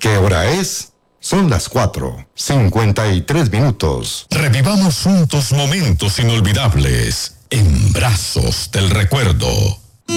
¿Qué hora es? Son las 4:53. Revivamos juntos momentos inolvidables en Brazos del Recuerdo.